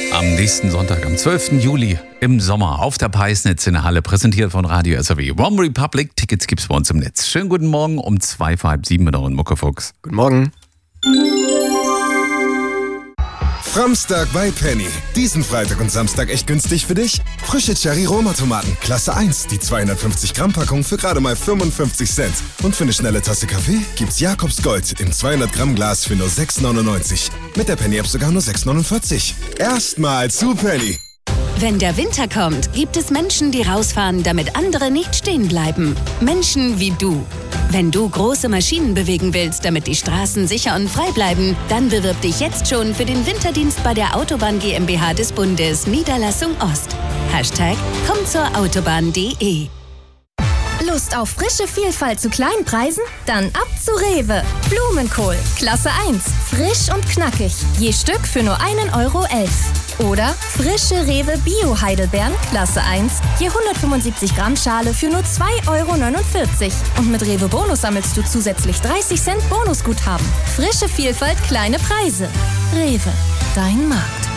Am nächsten Sonntag, am 12. Juli im Sommer auf der Peisnitz in der Halle, präsentiert von Radio SAW. One Republic, Tickets gibt's bei uns im Netz. Schönen guten Morgen um 6:55 mit euren Muckefuchs. Guten Morgen. Framstag bei Penny. Diesen Freitag und Samstag echt günstig für dich? Frische Cherry-Roma-Tomaten, Klasse 1, die 250 Gramm Packung für gerade mal 55 Cent. Und für eine schnelle Tasse Kaffee gibt's Jakobs Gold im 200 Gramm Glas für nur 6,99. Mit der Penny-App sogar nur 6,49. Erstmal zu Penny. Wenn der Winter kommt, gibt es Menschen, die rausfahren, damit andere nicht stehen bleiben. Menschen wie du. Wenn du große Maschinen bewegen willst, damit die Straßen sicher und frei bleiben, dann bewirb dich jetzt schon für den Winterdienst bei der Autobahn GmbH des Bundes, Niederlassung Ost. #kommtzurautobahn.de. Lust auf frische Vielfalt zu kleinen Preisen? Dann ab zu Rewe. Blumenkohl, Klasse 1, frisch und knackig. Je Stück für nur 1,11 €. Oder frische Rewe Bio-Heidelbeeren, Klasse 1, je 175 Gramm Schale für nur 2,49 €. Und mit Rewe Bonus sammelst du zusätzlich 30 Cent Bonusguthaben. Frische Vielfalt, kleine Preise. Rewe, dein Markt.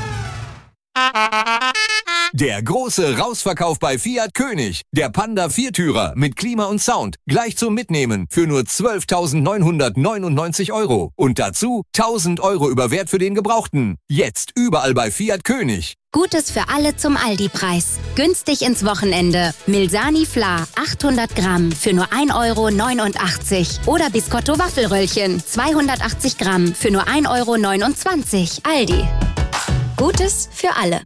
Der große Rausverkauf bei Fiat König. Der Panda Viertürer mit Klima und Sound. Gleich zum Mitnehmen für nur 12.999 €. Und dazu 1.000 € über Wert für den Gebrauchten. Jetzt überall bei Fiat König. Gutes für alle zum Aldi-Preis. Günstig ins Wochenende. Milsani Fla 800 Gramm für nur 1,89 € Oder Biscotto Waffelröllchen 280 Gramm für nur 1,29 €. Aldi. Gutes für alle.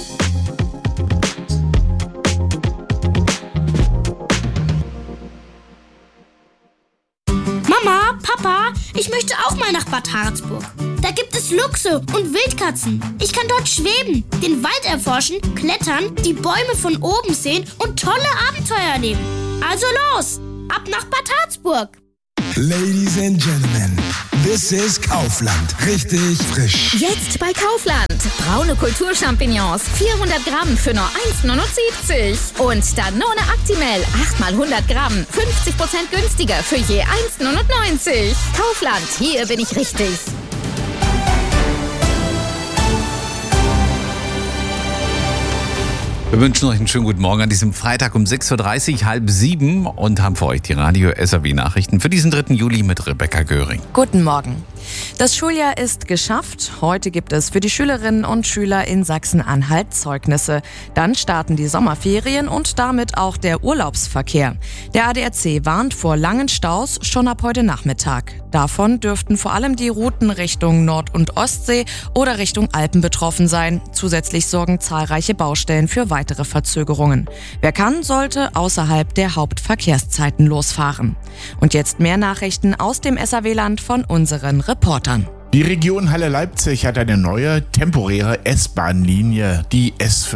Mama, Papa, ich möchte auch mal nach Bad Harzburg. Da gibt es Luchse und Wildkatzen. Ich kann dort schweben, den Wald erforschen, klettern, die Bäume von oben sehen und tolle Abenteuer erleben. Also los, ab nach Bad Harzburg. Ladies and Gentlemen, this is Kaufland. Richtig frisch. Jetzt bei Kaufland. Braune Kulturchampignons, 400 Gramm für nur 1,79 €. Und Danone Actimel, 8 mal 100 Gramm, 50% günstiger für je 1,99 €. Kaufland, hier bin ich richtig. Wir wünschen euch einen schönen guten Morgen an diesem Freitag um 6:30 Uhr, 6:30 und haben für euch die Radio SAW Nachrichten für diesen 3. Juli mit Rebecca Göring. Guten Morgen. Das Schuljahr ist geschafft. Heute gibt es für die Schülerinnen und Schüler in Sachsen-Anhalt Zeugnisse. Dann starten die Sommerferien und damit auch der Urlaubsverkehr. Der ADAC warnt vor langen Staus schon ab heute Nachmittag. Davon dürften vor allem die Routen Richtung Nord- und Ostsee oder Richtung Alpen betroffen sein. Zusätzlich sorgen zahlreiche Baustellen für weitere Verzögerungen. Wer kann, sollte außerhalb der Hauptverkehrszeiten losfahren. Und jetzt mehr Nachrichten aus dem SAW-Land von unseren Reportern. Die Region Halle-Leipzig hat eine neue, temporäre S-Bahn-Linie, die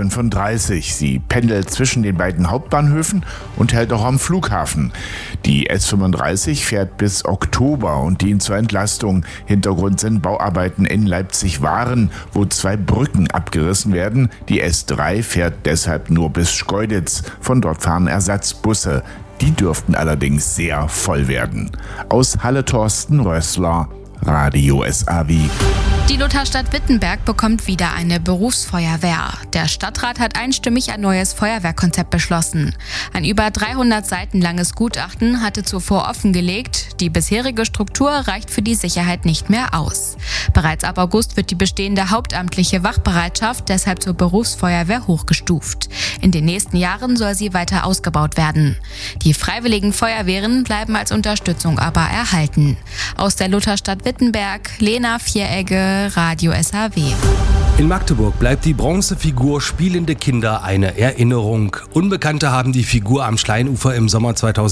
S35. Sie pendelt zwischen den beiden Hauptbahnhöfen und hält auch am Flughafen. Die S35 fährt bis Oktober und dient zur Entlastung. Hintergrund sind Bauarbeiten in Leipzig-Waren, wo 2 Brücken abgerissen werden. Die S3 fährt deshalb nur bis Schkeuditz. Von dort fahren Ersatzbusse. Die dürften allerdings sehr voll werden. Aus Halle Thorsten Rössler, Radio SAW. Die Lutherstadt Wittenberg bekommt wieder eine Berufsfeuerwehr. Der Stadtrat hat einstimmig ein neues Feuerwehrkonzept beschlossen. Ein über 300 Seiten langes Gutachten hatte zuvor offengelegt, die bisherige Struktur reicht für die Sicherheit nicht mehr aus. Bereits ab August wird die bestehende hauptamtliche Wachbereitschaft deshalb zur Berufsfeuerwehr hochgestuft. In den nächsten Jahren soll sie weiter ausgebaut werden. Die freiwilligen Feuerwehren bleiben als Unterstützung aber erhalten. Aus der Lutherstadt Wittenberg, Lena Vieregge, Radio SAW. In Magdeburg bleibt die Bronzefigur Spielende Kinder eine Erinnerung. Unbekannte haben die Figur am Schleinufer im Sommer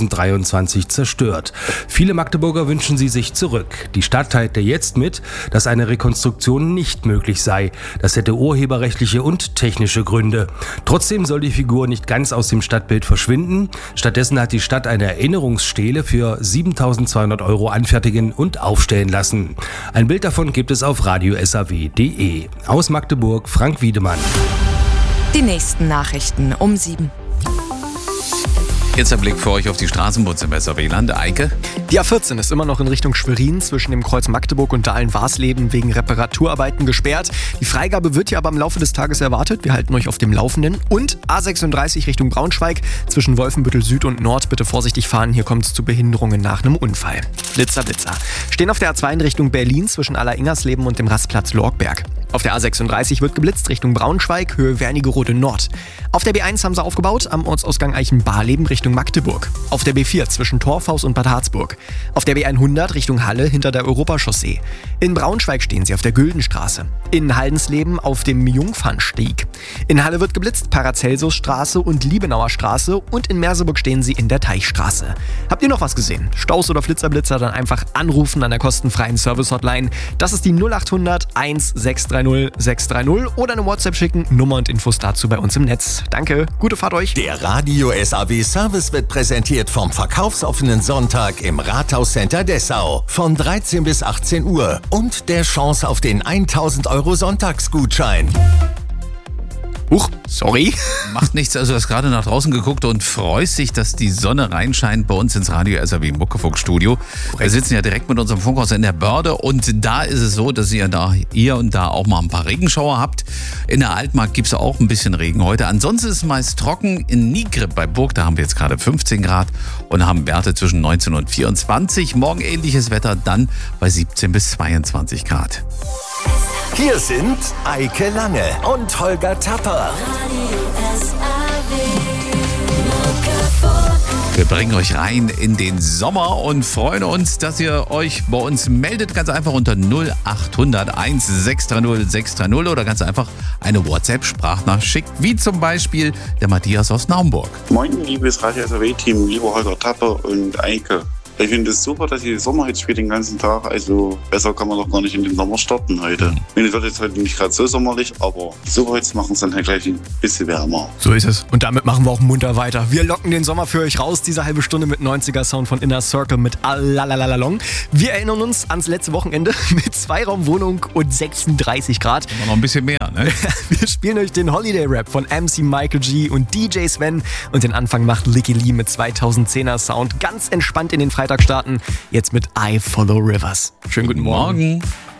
2023 zerstört. Viele Magdeburger wünschen sie sich zurück. Die Stadt teilte jetzt mit, dass eine Rekonstruktion nicht möglich sei. Das hätte urheberrechtliche und technische Gründe. Trotzdem soll die Figur nicht ganz aus dem Stadtbild verschwinden. Stattdessen hat die Stadt eine Erinnerungsstele für 7.200 € anfertigen und aufstellen lassen. Ein Bild davon gibt es auf radiosaw.de. Aus Magdeburg, Frank Wiedemann. Die nächsten Nachrichten um 7. Jetzt der Blick für euch auf die Straßenbus im SAW-Land. Eike? Die A14 ist immer noch in Richtung Schwerin zwischen dem Kreuz Magdeburg und Dahlen-Warsleben wegen Reparaturarbeiten gesperrt. Die Freigabe wird hier aber im Laufe des Tages erwartet. Wir halten euch auf dem Laufenden. Und A36 Richtung Braunschweig zwischen Wolfenbüttel Süd und Nord. Bitte vorsichtig fahren, hier kommt es zu Behinderungen nach einem Unfall. Blitzer. Stehen auf der A2 in Richtung Berlin zwischen Aller-Ingersleben und dem Rastplatz Lorgberg. Auf der A36 wird geblitzt Richtung Braunschweig, Höhe Wernigerode Nord. Auf der B1 haben sie aufgebaut, am Ortsausgang Eichenbarleben Richtung Magdeburg. Auf der B4 zwischen Torfhaus und Bad Harzburg. Auf der B100 Richtung Halle hinter der Europachaussee. In Braunschweig stehen sie auf der Güldenstraße. In Haldensleben auf dem Jungfernstieg. In Halle wird geblitzt, Paracelsusstraße und Liebenauer Straße. Und in Merseburg stehen sie in der Teichstraße. Habt ihr noch was gesehen? Staus oder Blitzer, dann einfach anrufen an der kostenfreien Service-Hotline. Das ist die 0800 1630 630 oder eine WhatsApp schicken. Nummer und Infos dazu bei uns im Netz. Danke, gute Fahrt euch. Der Radio SAW Service wird präsentiert vom verkaufsoffenen Sonntag im Rathauscenter Dessau von 13 bis 18 Uhr und der Chance auf den 1000 € Sonntagsgutschein. Sorry. Macht nichts, also du hast gerade nach draußen geguckt und freust dich, dass die Sonne reinscheint bei uns ins Radio SAW Muckefunkstudio. Wir sitzen ja direkt mit unserem Funkhaus in der Börde und da ist es so, dass ihr da hier und da auch mal ein paar Regenschauer habt. In der Altmark gibt es auch ein bisschen Regen heute. Ansonsten ist es meist trocken. In Nigrib bei Burg, da haben wir jetzt gerade 15 Grad und haben Werte zwischen 19 und 24. Morgen ähnliches Wetter, dann bei 17 bis 22 Grad. Hier sind Eike Lange und Holger Tapper. Wir bringen euch rein in den Sommer und freuen uns, dass ihr euch bei uns meldet. Ganz einfach unter 0800 1630 630 oder ganz einfach eine WhatsApp-Sprachnachricht schickt, wie zum Beispiel der Matthias aus Naumburg. Moin, liebes Radio SAW-Team, lieber Holger Tapper und Eike. Ich finde es super, dass ihr Sommer jetzt spielt den ganzen Tag. Also besser kann man doch gar nicht in den Sommer starten heute. Es wird jetzt heute nicht gerade so sommerlich, aber super, jetzt machen es dann halt gleich ein bisschen wärmer. So ist es. Und damit machen wir auch munter weiter. Wir locken den Sommer für euch raus. Diese halbe Stunde mit 90er-Sound von Inner Circle mit Alalalalong. Wir erinnern uns ans letzte Wochenende mit Zweiraumwohnung und 36 Grad. Noch ein bisschen mehr, ne? Wir spielen euch den Holiday-Rap von MC Michael G und DJ Sven. Und den Anfang macht Licky Lee mit 2010er-Sound. Ganz entspannt in den Freitag starten. Jetzt mit I Follow Rivers. Schönen guten Morgen.